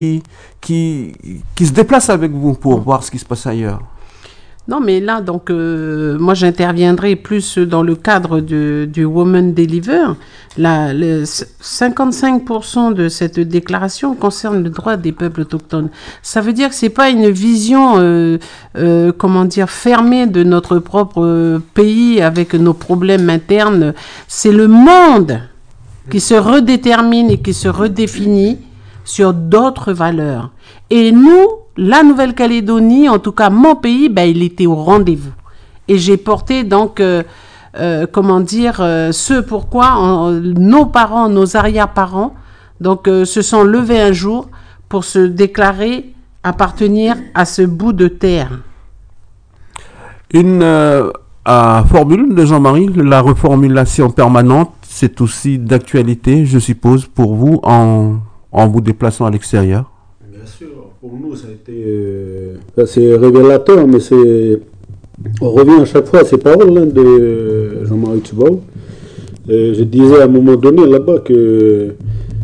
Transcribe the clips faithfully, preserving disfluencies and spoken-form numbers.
qui, qui, qui se déplacent avec vous pour voir ce qui se passe ailleurs. Non, mais là, donc, euh, moi, j'interviendrai plus dans le cadre de, du Women Deliver. Là, le cinquante-cinq pour cent de cette déclaration concerne le droit des peuples autochtones. Ça veut dire que c'est pas une vision, euh, euh, comment dire, fermée de notre propre euh, pays avec nos problèmes internes. C'est le monde qui se redétermine et qui se redéfinit sur d'autres valeurs. Et nous, la Nouvelle-Calédonie, en tout cas mon pays, ben, il était au rendez-vous. Et j'ai porté donc, euh, euh, comment dire, euh, ce pourquoi en, nos parents, nos arrière-parents, donc euh, se sont levés un jour pour se déclarer appartenir à ce bout de terre. Une euh, à formule de Jean-Marie, la reformulation permanente, c'est aussi d'actualité, je suppose, pour vous en, en vous déplaçant à l'extérieur. Bien sûr, pour nous, ça a été euh, c'est révélateur, mais c'est on revient à chaque fois à ces paroles hein, de Jean-Marie Tshibao. Euh, je disais à un moment donné là-bas que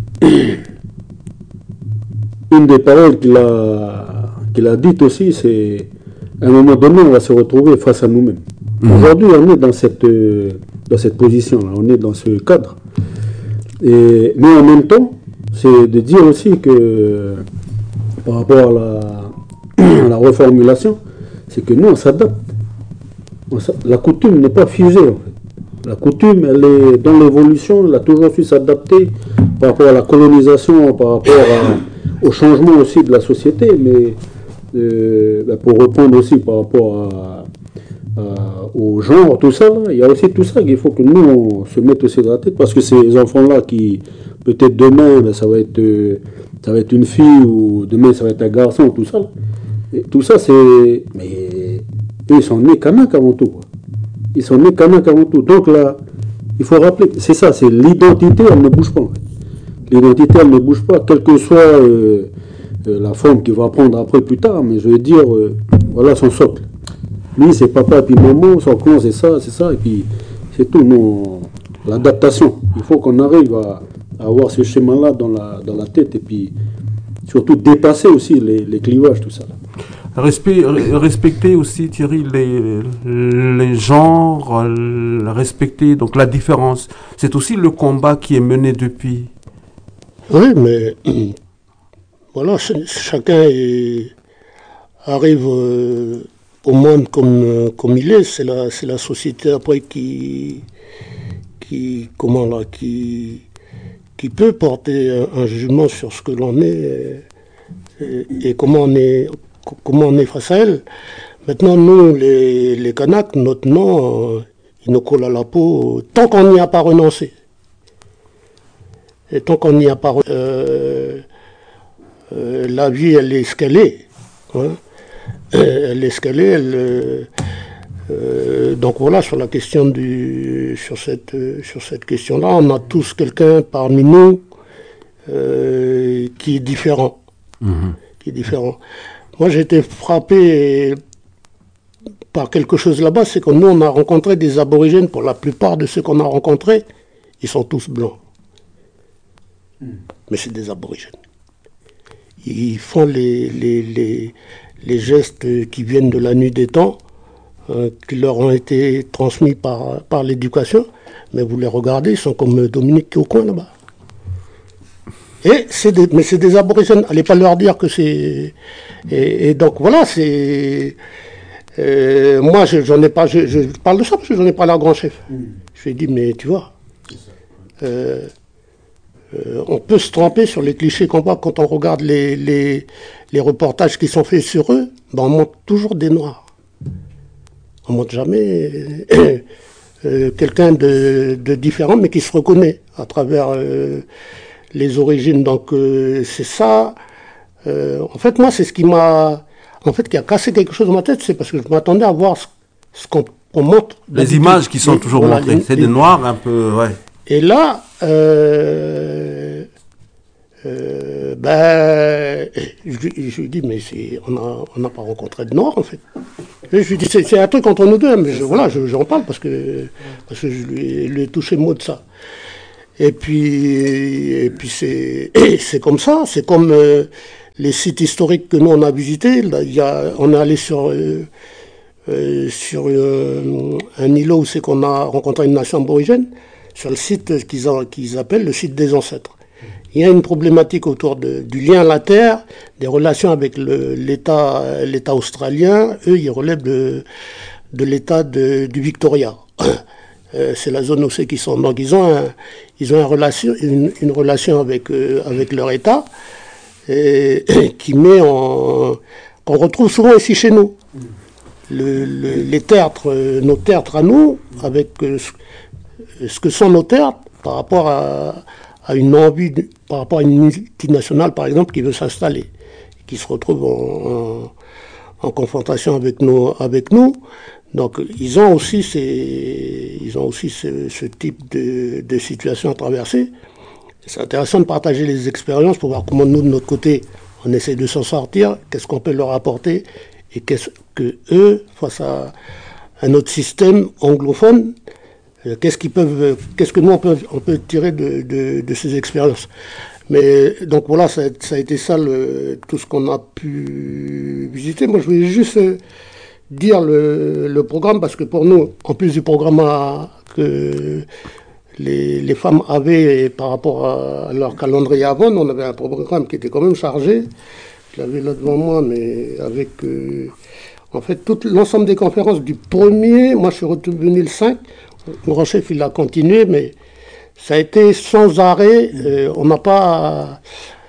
une des paroles qu'il a, qu'il a dites aussi, c'est à un moment donné, on va se retrouver face à nous-mêmes. Mmh. Aujourd'hui, on est dans cette, dans cette position-là, on est dans ce cadre. Et, mais en même temps, c'est de dire aussi que par rapport à la, à la reformulation, c'est que nous, on s'adapte. On s'adapte. La coutume n'est pas figée, en fait. La coutume, elle est dans l'évolution, elle a toujours su s'adapter par rapport à la colonisation, par rapport à, au changement aussi de la société, mais euh, bah pour répondre aussi par rapport à, à, au genre, tout ça, là, il y a aussi tout ça qu'il faut que nous, on se mette aussi dans la tête, parce que ces enfants-là qui, peut-être demain, ben, ça va être... Euh, ça va être une fille ou demain ça va être un garçon, tout ça. Et tout ça, c'est... Mais eux, ils sont nés Kanak avant tout. Quoi. Ils sont nés Kanak avant tout. Donc là, il faut rappeler, c'est ça, c'est l'identité, elle ne bouge pas. En fait. L'identité, elle ne bouge pas, quelle que soit euh, euh, la forme qu'il va prendre après, plus tard. Mais je veux dire, euh, voilà son socle. Lui, c'est papa et puis maman, son clan, c'est ça, c'est ça. Et puis, c'est tout. Non, l'adaptation. Il faut qu'on arrive à... avoir ce schéma-là dans la, dans la tête et puis surtout dépasser aussi les, les clivages, tout ça. Respect, respecter aussi, Thierry, les, les genres, respecter donc la différence. C'est aussi le combat qui est mené depuis. Oui, mais voilà, chacun est, arrive euh, au monde comme, comme il est. C'est la, c'est la société après qui, qui, comment là, qui qui peut porter un, un jugement sur ce que l'on est et, et comment on est comment on est face à elle. Maintenant, nous, les, les Kanaks, notre nom, euh, il nous colle à la peau tant qu'on n'y a pas renoncé. Et tant qu'on n'y a pas renoncé, euh, euh, la vie, elle est ce qu'elle est. Hein. Elle est ce qu'elle est, elle... Euh, Euh, donc voilà, sur la question du, sur cette, euh, sur cette question-là, on a tous quelqu'un parmi nous euh, qui est différent, mmh. qui est différent. Moi, j'ai été frappé par quelque chose là-bas, c'est que nous, on a rencontré des aborigènes. Pour la plupart de ceux qu'on a rencontrés, ils sont tous blancs, mmh. mais c'est des aborigènes. Ils font les, les, les, les gestes qui viennent de la nuit des temps. Euh, qui leur ont été transmis par, par l'éducation, mais vous les regardez, ils sont comme Dominique qui est au coin là-bas. Et c'est des, mais c'est des aborigènes, allez pas leur dire que c'est... Et, et donc voilà, c'est... Euh, moi, je, j'en ai pas, je, je parle de ça parce que j'en ai parlé à grand chef. Mmh. Je lui ai dit, mais tu vois, euh, euh, on peut se tromper sur les clichés qu'on voit quand on regarde les, les, les reportages qui sont faits sur eux, ben on montre toujours des noirs. On ne montre jamais euh, quelqu'un de, de différent, mais qui se reconnaît à travers euh, les origines. Donc euh, c'est ça. Euh, en fait, moi, c'est ce qui m'a, en fait, qui a cassé quelque chose dans ma tête, c'est parce que je m'attendais à voir ce, ce qu'on, qu'on montre. Les images qui sont les, toujours voilà, montrées, les, c'est les, des noirs un peu, ouais. Et là, euh, euh, ben, je, je lui dis, mais c'est, on n'a pas rencontré de noirs, en fait. Et je lui dis, c'est, c'est un truc entre nous deux, mais je, voilà, je, j'en parle parce que, parce que je lui, lui ai touché le mot de ça. Et puis, et puis c'est, c'est comme ça, c'est comme euh, les sites historiques que nous on a visités, là, il y a, on est allé sur, euh, euh, sur euh, un îlot où c'est qu'on a rencontré une nation aborigène, sur le site qu'ils, a, qu'ils appellent le site des ancêtres. Il y a une problématique autour de, du lien à la terre, des relations avec le, l'État, l'État australien. Eux, ils relèvent de, de l'État de, du Victoria. Euh, c'est la zone où c'est qu'ils sont. Donc ils ont, un, ils ont un relation, une, une relation avec, euh, avec leur État et, et qui met en... qu'on retrouve souvent ici chez nous. Le, le, les tertres, euh, nos tertres à nous, avec euh, ce, ce que sont nos tertres par rapport à... à une envie, de, par rapport à une multinationale, par exemple, qui veut s'installer, qui se retrouve en, en, en confrontation avec nous, avec nous. Donc, ils ont aussi, ces, ils ont aussi ce, ce type de, de situation à traverser. C'est intéressant de partager les expériences pour voir comment nous, de notre côté, on essaie de s'en sortir, qu'est-ce qu'on peut leur apporter, et qu'est-ce que eux, face à un autre système anglophone, Qu'est-ce qu'ils peuvent, qu'est-ce que nous on peut, on peut tirer de, de, de ces expériences. Mais donc voilà, ça, ça a été ça le, tout ce qu'on a pu visiter. Moi, je voulais juste dire le, le programme parce que pour nous, en plus du programme à, que les, les femmes avaient par rapport à leur calendrier avant, on avait un programme qui était quand même chargé. Je l'avais là devant moi, mais avec euh, en fait tout l'ensemble des conférences du premier. Moi, je suis revenu le cinq. Le grand chef, il a continué, mais ça a été sans arrêt. Euh, on n'a pas...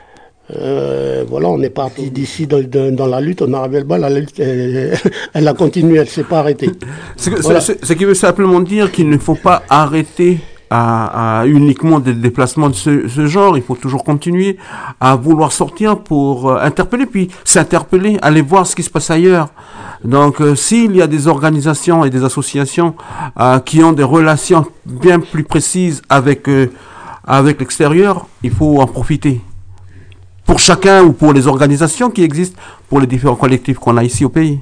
Euh, voilà, on est parti d'ici dans, dans, dans la lutte, on a arrivé le bal, la lutte, elle, elle a continué, elle ne s'est pas arrêtée. Ce voilà. qui veut simplement dire qu'il ne faut pas arrêter à, à uniquement des déplacements de ce, ce genre, il faut toujours continuer à vouloir sortir pour euh, interpeller, puis s'interpeller, aller voir ce qui se passe ailleurs. Donc, euh, s'il y a des organisations et des associations euh, qui ont des relations bien plus précises avec, euh, avec l'extérieur, il faut en profiter. Pour chacun ou pour les organisations qui existent, pour les différents collectifs qu'on a ici au pays.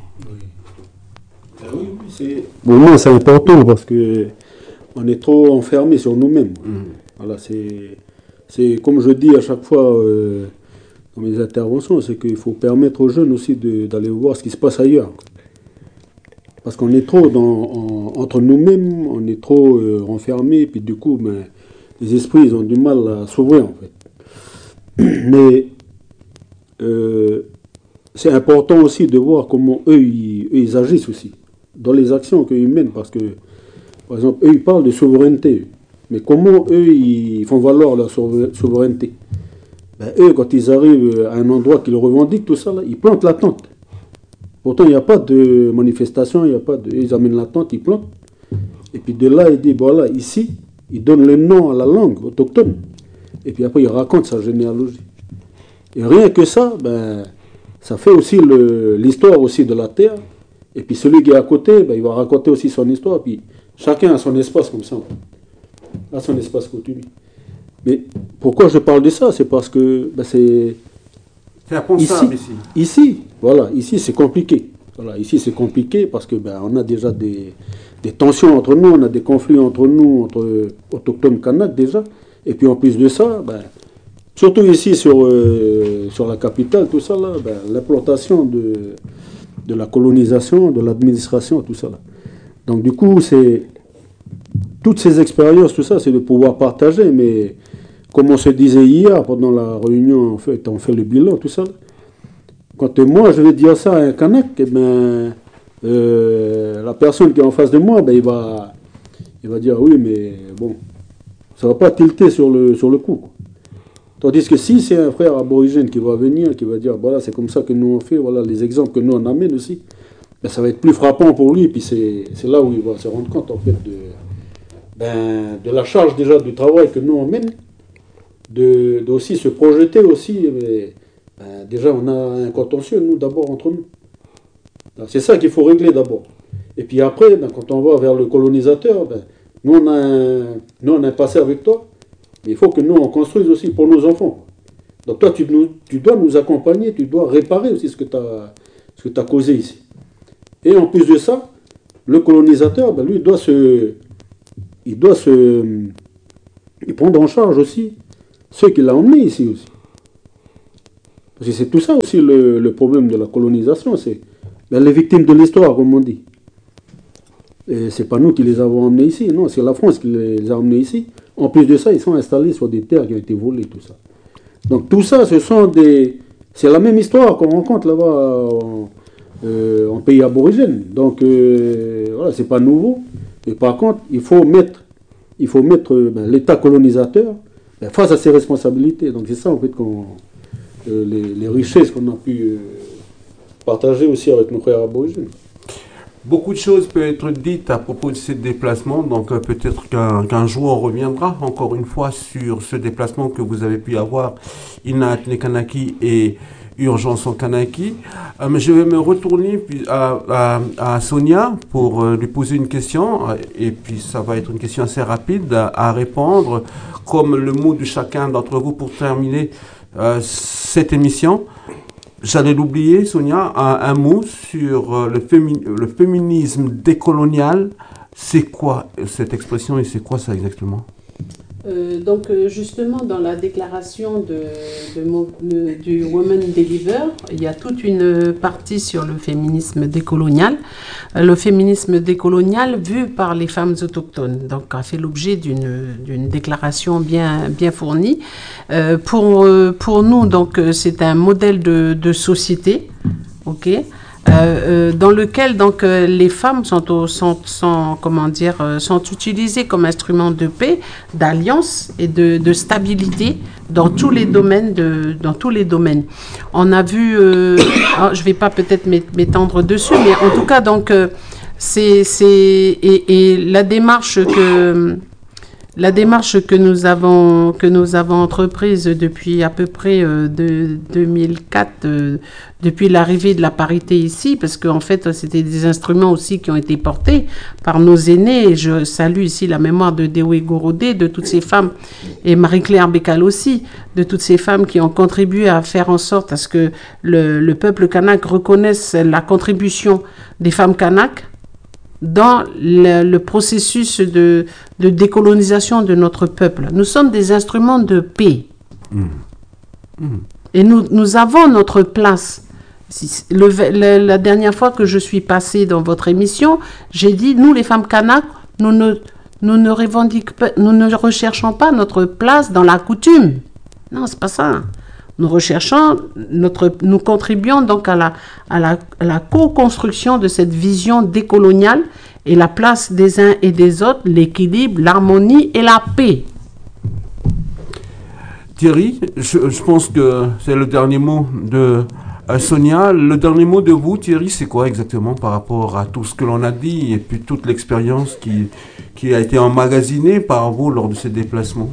Oui, oui, c'est... Pour moi, c'est important parce que on est trop enfermé sur nous-mêmes. Mmh. Voilà, c'est, c'est comme je dis à chaque fois euh, dans mes interventions, c'est qu'il faut permettre aux jeunes aussi de, d'aller voir ce qui se passe ailleurs. Parce qu'on est trop dans, en, entre nous-mêmes, on est trop euh, enfermé, et puis du coup, ben, les esprits ils ont du mal à s'ouvrir en fait. Mais euh, c'est important aussi de voir comment eux ils, eux, ils agissent aussi, dans les actions qu'ils mènent, parce que par exemple, eux, ils parlent de souveraineté. Mais comment, eux, ils font valoir leur souveraineté? Ben, eux, quand ils arrivent à un endroit qu'ils revendiquent, tout ça, là, ils plantent la tente. Pourtant, il n'y a pas de manifestation, il n'y a pas de... Ils amènent la tente, ils plantent. Et puis de là, ils disent, voilà, ici, ils donnent le nom à la langue autochtone. Et puis après, ils racontent sa généalogie. Et rien que ça, ben, ça fait aussi le, l'histoire aussi de la terre. Et puis celui qui est à côté, ben, il va raconter aussi son histoire. Puis chacun a son espace comme ça, a son espace coutumier. Mais pourquoi je parle de ça? C'est parce que ben, c'est... C'est impensable ici. Ici, voilà, ici c'est compliqué. Voilà, ici c'est compliqué parce que ben, on a déjà des, des tensions entre nous, on a des conflits entre nous, entre autochtones Kanak déjà. Et puis en plus de ça, ben, surtout ici sur, euh, sur la capitale, tout ça là, ben, l'implantation de, de la colonisation, de l'administration, tout ça là. Donc du coup, c'est toutes ces expériences, tout ça, c'est de pouvoir partager. Mais comme on se disait hier pendant la réunion, en fait, on fait le bilan, tout ça. Là. Quand moi je vais dire ça à un Kanak, eh ben, euh, la personne qui est en face de moi, ben, il va, il va dire oui, mais bon, ça va pas tilter sur le sur le coup. Quoi. Tandis que si c'est un frère aborigène qui va venir, qui va dire voilà, c'est comme ça que nous on fait, voilà les exemples que nous on amène aussi. Ben, ça va être plus frappant pour lui, et puis c'est, c'est là où il va se rendre compte en fait de, ben, de la charge déjà du travail que nous on mène, de, de aussi se projeter aussi, mais, ben, déjà on a un contentieux nous d'abord entre nous. Donc, c'est ça qu'il faut régler d'abord. Et puis après, ben, quand on va vers le colonisateur, ben, nous, on a un, nous on a un passé avec toi, mais il faut que nous on construise aussi pour nos enfants. Donc toi tu, nous, tu dois nous accompagner, tu dois réparer aussi ce que tu as ce que tu as causé ici. Et en plus de ça, le colonisateur, ben lui, il doit se, il doit se, il prendre en charge aussi ceux qu'il a emmenés ici aussi. Parce que c'est tout ça aussi le, le problème de la colonisation, c'est ben, les victimes de l'histoire, comme on dit. Et c'est pas nous qui les avons emmenés ici, non, c'est la France qui les a emmenés ici. En plus de ça, ils sont installés sur des terres qui ont été volées, tout ça. Donc tout ça, ce sont des... C'est la même histoire qu'on rencontre là-bas en, euh, en pays aborigène. Donc euh, voilà, c'est pas nouveau. Et par contre, il faut mettre, il faut mettre ben, l'État colonisateur ben, face à ses responsabilités. Donc c'est ça en fait qu'on, euh, les, les richesses qu'on a pu euh, partager aussi avec nos frères aborigènes. Beaucoup de choses peuvent être dites à propos de ces déplacements, donc euh, peut-être qu'un qu'un jour on reviendra encore une fois sur ce déplacement que vous avez pu avoir, Ina Kanaki et Urgence en Kanaki. Euh, mais je vais me retourner puis, à, à, à Sonia pour euh, lui poser une question, euh, et puis ça va être une question assez rapide à, à répondre, comme le mot de chacun d'entre vous pour terminer euh, cette émission. J'allais l'oublier, Sonia, un, un mot sur euh, le, fémi- le féminisme décolonial. C'est quoi cette expression et c'est quoi ça exactement? Euh, donc euh, justement dans la déclaration de, de, de, du Women Deliver, il y a toute une partie sur le féminisme décolonial. Euh, le féminisme décolonial vu par les femmes autochtones, donc a fait l'objet d'une, d'une déclaration bien, bien fournie. Euh, pour, euh, pour nous, donc c'est un modèle de, de société, ok. Euh, euh, dans lequel donc euh, les femmes sont, au, sont, sont comment dire euh, sont utilisées comme instrument de paix, d'alliance et de, de stabilité dans tous les domaines de dans tous les domaines. On a vu, euh, alors, je vais pas peut-être m'étendre dessus, mais en tout cas donc euh, c'est c'est et, et la démarche que La démarche que nous avons que nous avons entreprise depuis à peu près euh, de deux mille quatre, euh, depuis l'arrivée de la parité ici, parce qu'en fait c'était des instruments aussi qui ont été portés par nos aînés. Et je salue ici la mémoire de Dewe Gorodé, de toutes ces femmes, et Marie-Claire Bécal aussi, de toutes ces femmes qui ont contribué à faire en sorte à ce que le, le peuple kanak reconnaisse la contribution des femmes kanak dans le, le processus de, de décolonisation de notre peuple. Nous sommes des instruments de paix. Mmh. Mmh. Et nous, nous avons notre place. Le, le, la dernière fois que je suis passée dans votre émission, j'ai dit, nous les femmes kanak, nous ne, nous ne revendiquons pas, nous ne recherchons pas notre place dans la coutume. Non, c'est pas ça. Nous recherchons, notre, nous contribuons donc à la, à la, à la co-construction de cette vision décoloniale et la place des uns et des autres, l'équilibre, l'harmonie et la paix. Thierry, je, je pense que c'est le dernier mot de euh, Sonia. Le dernier mot de vous, Thierry, c'est quoi exactement par rapport à tout ce que l'on a dit et puis toute l'expérience qui, qui a été emmagasinée par vous lors de ces déplacements?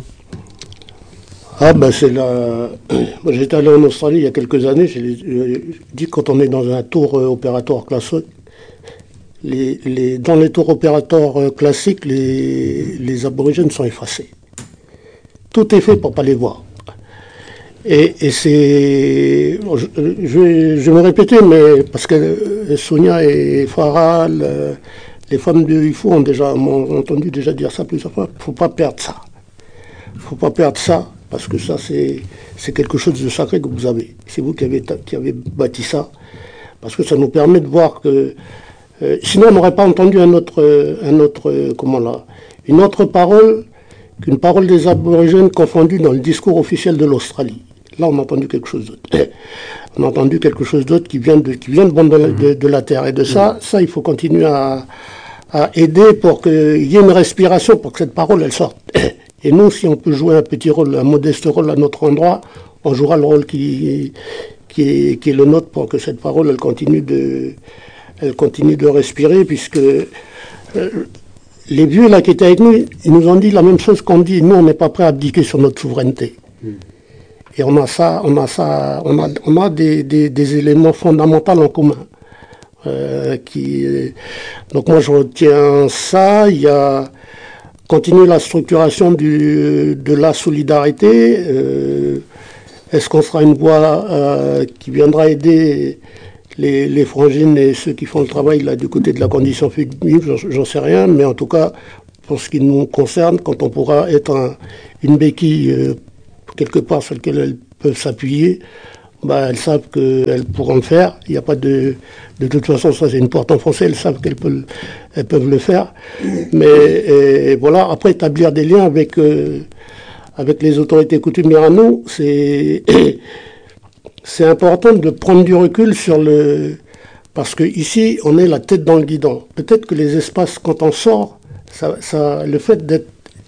Ah ben c'est la... Moi j'étais allé en Australie il y a quelques années, j'ai dit quand on est dans un tour euh, opératoire classique, les, les, dans les tours opératoires euh, classiques, les, les aborigènes sont effacés. Tout est fait pour ne pas les voir. Et, et c'est... Bon, je, je, vais, je vais me répéter, mais parce que euh, Sonia et Farah, le, les femmes de Ifou ont déjà m'ont entendu déjà dire ça plusieurs fois, il ne faut pas perdre ça. Il ne faut pas perdre ça. Parce que ça, c'est, c'est quelque chose de sacré que vous avez. C'est vous qui avez, qui avez bâti ça. Parce que ça nous permet de voir que... Euh, sinon, on n'aurait pas entendu un autre, un autre, comment là, une autre parole qu'une parole des aborigènes confondue dans le discours officiel de l'Australie. Là, on a entendu quelque chose d'autre. On a entendu quelque chose d'autre qui vient de, qui vient de, de, la, de, de la terre. Et de ça, ça, il faut continuer à, à aider pour qu'il y ait une respiration, pour que cette parole, elle sorte. Et nous, si on peut jouer un petit rôle, un modeste rôle à notre endroit, on jouera le rôle qui, qui, est, qui est le nôtre pour que cette parole, elle continue de, elle continue de respirer, puisque euh, les vieux là qui étaient avec nous, ils nous ont dit la même chose qu'on dit. Nous, on n'est pas prêt à abdiquer sur notre souveraineté. Mmh. Et on a ça, on a ça, on a, on a des, des, des éléments fondamentaux en commun. Euh, qui, donc moi, je retiens ça. Il y a continuer la structuration du, de la solidarité. Euh, est-ce qu'on sera une voie euh, qui viendra aider les, les frangines et ceux qui font le travail là, du côté de la condition féminine? J'en, j'en sais rien, mais en tout cas, pour ce qui nous concerne, quand on pourra être un, une béquille euh, quelque part sur laquelle elles peuvent s'appuyer, bah, elles savent qu'elles pourront le faire. Il n'y a pas de... De toute façon, ça c'est une porte enfoncée, elles savent qu'elles peuvent, elles peuvent le faire. Mais et voilà, après établir des liens avec, euh, avec les autorités coutumières à nous, c'est, c'est important de prendre du recul sur le... Parce qu'ici, on est la tête dans le guidon. Peut-être que les espaces, quand on sort, ça, ça, le fait d'être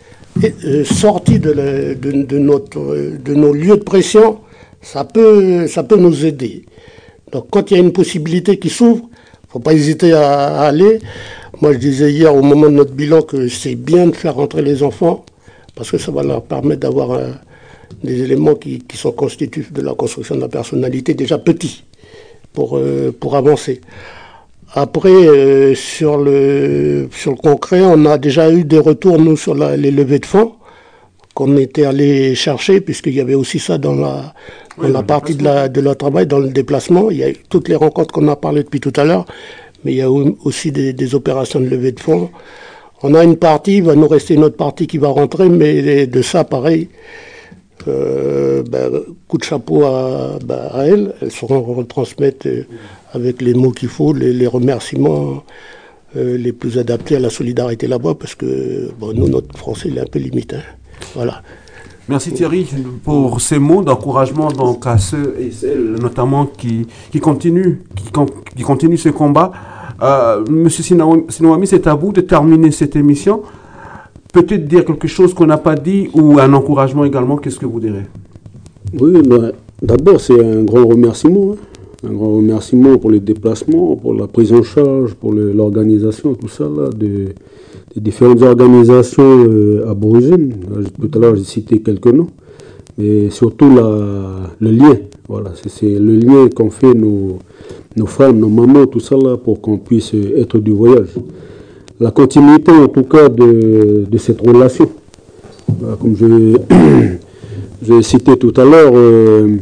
sorti de, le, de, de, notre, de nos lieux de pression, ça peut, ça peut nous aider. Donc quand il y a une possibilité qui s'ouvre, il ne faut pas hésiter à, à aller. Moi je disais hier au moment de notre bilan que c'est bien de faire rentrer les enfants parce que ça va leur permettre d'avoir euh, des éléments qui, qui sont constitutifs de la construction de la personnalité déjà petits pour, euh, pour avancer. Après, euh, sur, le, sur le concret, on a déjà eu des retours, nous, sur la, les levées de fonds qu'on était allé chercher, puisqu'il y avait aussi ça dans la, dans oui, la partie de la, de la travail, dans le déplacement. Il y a eu toutes les rencontres qu'on a parlé depuis tout à l'heure, mais il y a aussi des, des opérations de levée de fonds. On a une partie, il va nous rester une autre partie qui va rentrer, mais de ça, pareil, euh, ben, coup de chapeau à, ben, à elles. Elles sauront retransmettre euh, avec les mots qu'il faut, les, les remerciements euh, les plus adaptés à la solidarité là-bas, parce que bon, nous, notre français, il est un peu limité. Hein. Voilà. Merci Thierry pour ces mots d'encouragement donc à ceux et celles notamment qui, qui, continuent, qui, qui continuent ce combat. Euh, Monsieur Sinouami, c'est à vous de terminer cette émission. Peut-être dire quelque chose qu'on n'a pas dit ou un encouragement également, qu'est-ce que vous direz? Oui, ben, d'abord c'est un grand remerciement. Hein. Un grand remerciement pour les déplacements, pour la prise en charge, pour le, l'organisation, tout ça là, de... Les différentes organisations euh, aborigènes. Tout à l'heure, j'ai cité quelques noms, mais surtout la, le lien. Voilà, c'est, c'est le lien qu'ont fait nos, nos femmes, nos mamans, tout ça là, pour qu'on puisse être du voyage. La continuité, en tout cas, de, de cette relation. Voilà, comme je, j'ai cité tout à l'heure, euh,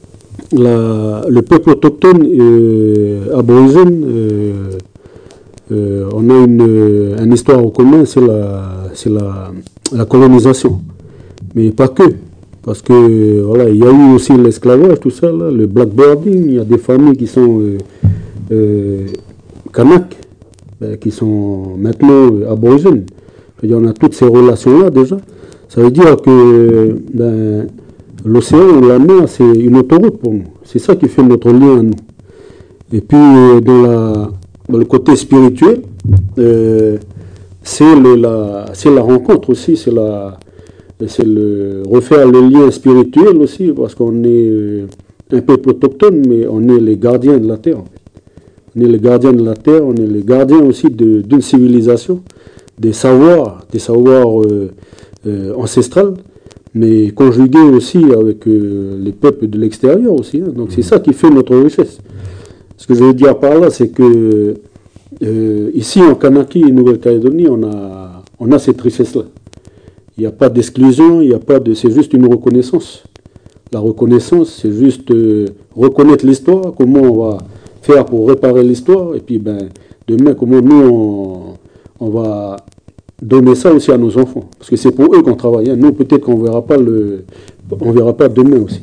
la, le peuple autochtone euh, aborigène. Euh, Euh, on a une, une histoire en commun, c'est, la, c'est la, la colonisation. Mais pas que. Parce que voilà, il y a eu aussi l'esclavage, tout ça, là, le blackboarding. Il y a des familles qui sont euh, euh, Kanak, ben, qui sont maintenant euh, aborigènes. Il y en a toutes ces relations-là déjà. Ça veut dire que ben, l'océan ou la mer, c'est une autoroute pour nous. C'est ça qui fait notre lien à nous. Et puis, euh, dans la. Dans le côté spirituel, euh, c'est, le, la, c'est la rencontre aussi, c'est, la, c'est le, refaire le lien spirituel aussi, parce qu'on est euh, un peuple autochtone, mais on est les gardiens de la terre. On est les gardiens de la terre, on est les gardiens aussi de, d'une civilisation, des savoirs, des savoirs euh, euh, ancestrales, mais conjugués aussi avec euh, les peuples de l'extérieur aussi. Hein. Donc c'est ça qui fait notre richesse. Ce que je veux dire par là, c'est que euh, ici en Kanaki et Nouvelle-Calédonie, on a, on a cette richesse-là. Il n'y a pas d'exclusion, il n'y a pas de, c'est juste une reconnaissance. La reconnaissance, c'est juste euh, reconnaître l'histoire, comment on va faire pour réparer l'histoire, et puis ben, demain, comment nous, on, on va donner ça aussi à nos enfants. Parce que c'est pour eux qu'on travaille. Hein. Nous, peut-être qu'on ne verra pas le, on verra pas demain aussi.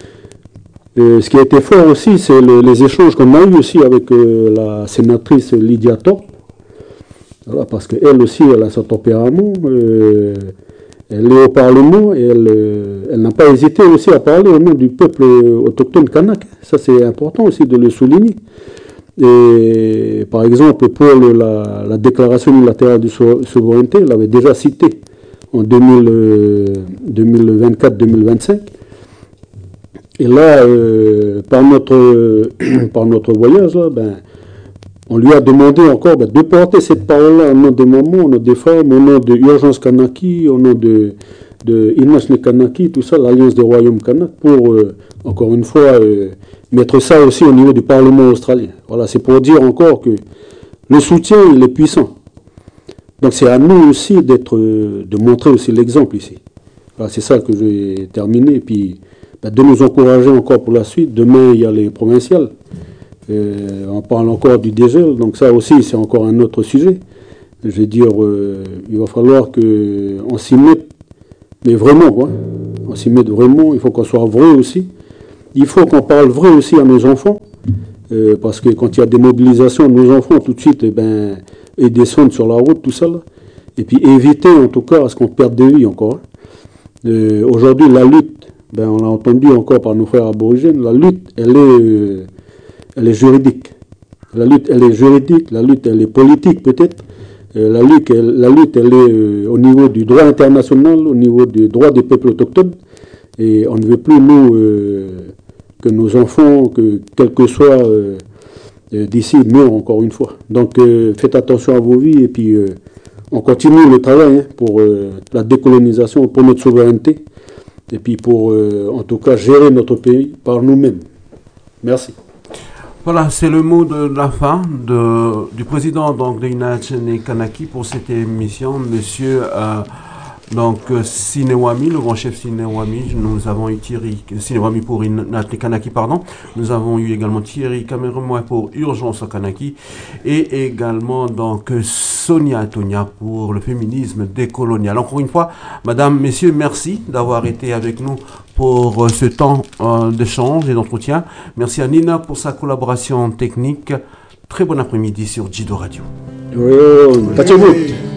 Euh, ce qui a été fort aussi, c'est le, les échanges qu'on a eu aussi avec euh, la sénatrice Lydia Thorpe. Voilà, parce qu'elle aussi, elle a son tempérament. Euh, elle est au Parlement et elle, euh, elle n'a pas hésité aussi à parler au nom du peuple autochtone kanak. Ça, c'est important aussi de le souligner. Et par exemple, pour le, la, la déclaration unilatérale de souveraineté, elle l'avait déjà cité en deux mille vingt-quatre deux mille vingt-cinq. Et là, euh, par, notre, euh, par notre voyage, là, ben, on lui a demandé encore ben, de porter cette parole-là au nom des mamans, au nom des femmes, au nom de Urgence Kanaki, au nom de, de Inachne Kanaki, tout ça, l'Alliance des Royaumes Kanak, pour, euh, encore une fois, euh, mettre ça aussi au niveau du Parlement australien. Voilà, c'est pour dire encore que le soutien, il est puissant. Donc c'est à nous aussi d'être, de montrer aussi l'exemple ici. Voilà, c'est ça que je vais terminer. Et puis, de nous encourager encore pour la suite. Demain, il y a les provinciales. Euh, on parle encore du dégel, donc ça aussi, c'est encore un autre sujet. Je veux dire, euh, il va falloir qu'on s'y mette, mais vraiment, quoi. On s'y mette vraiment, il faut qu'on soit vrai aussi. il faut qu'on parle vrai aussi à nos enfants, euh, parce que quand il y a des mobilisations, nos enfants, tout de suite, eh ben, ils descendent sur la route, tout ça, là. Et puis éviter, en tout cas, à ce qu'on perde des vies encore. Euh, aujourd'hui, la lutte, ben, on l'a entendu encore par nos frères aborigènes, la lutte, elle est, euh, elle est juridique. La lutte, elle est juridique, la lutte, elle est politique peut-être. Euh, la, lutte, elle, la lutte, elle est euh, au niveau du droit international, au niveau du droit des peuples autochtones. Et on ne veut plus, nous, euh, que nos enfants, que quel que soit euh, euh, d'ici, meurent encore une fois. Donc euh, faites attention à vos vies et puis euh, on continue le travail hein, pour euh, la décolonisation, pour notre souveraineté et puis pour, euh, en tout cas, gérer notre pays par nous-mêmes. Merci. Voilà, c'est le mot de la fin de, du président donc, de Inachene Kanaki pour cette émission, monsieur euh, donc, Sinewami, le grand chef Sinewami. Nous avons eu Thierry Sinewami pour Inachene Kanaki, pardon. Nous avons eu également Thierry Cameroun pour Urgence Kanaki et également donc Sonia Tonia pour le féminisme décolonial. Encore une fois, madame, messieurs, merci d'avoir été avec nous pour ce temps euh, d'échange et d'entretien. Merci à Nina pour sa collaboration technique. Très bon après-midi sur Jido Radio. Oui, oui, oui.